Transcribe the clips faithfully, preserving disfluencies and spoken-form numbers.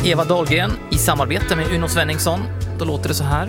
Eva Dahlgren i samarbete med Uno Svenningsson. Då låter det så här.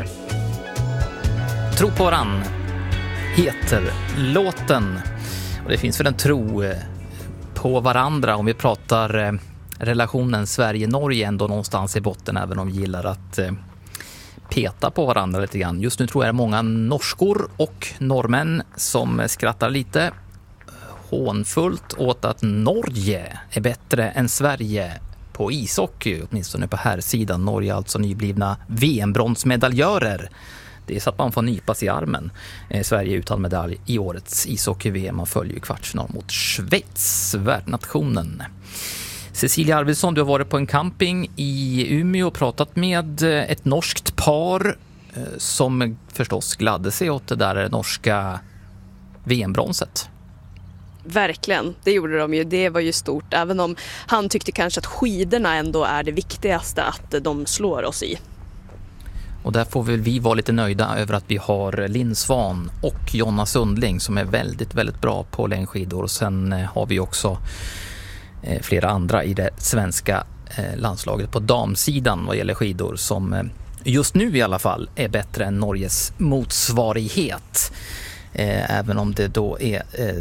Tro på varann heter låten. Och det finns väl en tro på varandra om vi pratar relationen Sverige-Norge ändå någonstans i botten, även om vi gillar att peta på varandra lite grann. Just nu tror jag det är många norskor och norrmän som skrattar lite hånfullt åt att Norge är bättre än Sverige på ishockey, åtminstone på här sidan. Norge alltså nyblivna V M-bronsmedaljörer. Det är så att man får nypas i armen. Eh, Sverige utan medalj i årets ishockey-V M. Man följer ju kvartsfinal mot Schweiz, värdnationen. Cecilia Arvidsson, du har varit på en camping i Umeå och pratat med ett norskt par eh, som förstås gladde sig åt det där norska V M-bronset. Verkligen, det gjorde de ju. Det var ju stort, även om han tyckte kanske att skidorna ändå är det viktigaste att de slår oss i. Och där får väl vi vara lite nöjda över att vi har Linn Svan och Jonna Sundling som är väldigt, väldigt bra på längdskidor. Och sen har vi också flera andra i det svenska landslaget på damsidan vad gäller skidor som just nu i alla fall är bättre än Norges motsvarighet. Även om det då är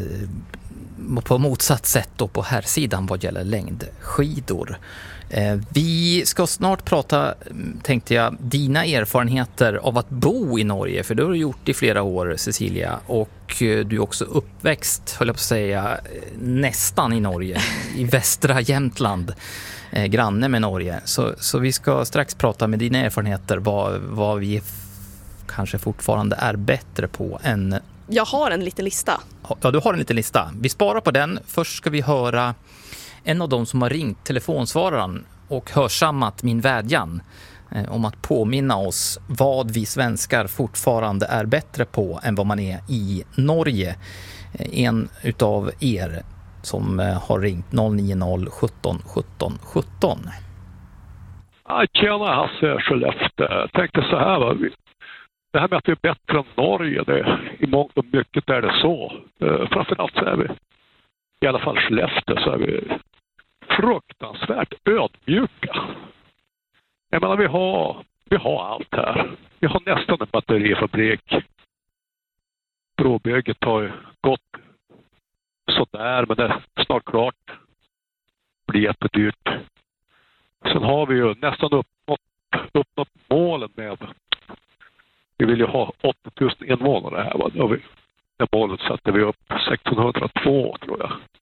på motsatt sätt då på här sidan vad gäller längdskidor. Vi ska snart prata, tänkte jag, dina erfarenheter av att bo i Norge, för det har du gjort i flera år, Cecilia, och du är också uppväxt, höll jag på att säga, nästan i Norge, i västra Jämtland, eh, granne med Norge. Så, så vi ska strax prata med dina erfarenheter, vad, vad vi f- kanske fortfarande är bättre på än... Jag har en liten lista. Ja, du har en liten lista. Vi sparar på den. Först ska vi höra en av dem som har ringt telefonsvararen och hörsammat min vädjan eh, om att påminna oss vad vi svenskar fortfarande är bättre på än vad man är i Norge. Eh, en utav er som eh, har ringt noll nio noll sjutton sjutton sjutton. Ja, tjena Hasse Skellefteå. Jag tänkte så här, va? Det här med att vi är bättre än Norge, det, i mångt och mycket är det så. Eh, framförallt så är vi, i alla fall Skellefteå, så är vi fruktansvärt ödmjuka. Jag menar, vi har, vi har allt här. Vi har nästan en batterifabrik. Brobygget har ju gått sådär, men det är snart klart. Det blir jättedyrt. Sen har vi ju nästan uppnått, uppnått målen med... Vi vill ju ha åttio tusen invånare här. Va? Det, vi, det målet satte vi upp sextonhundratvå, tror jag.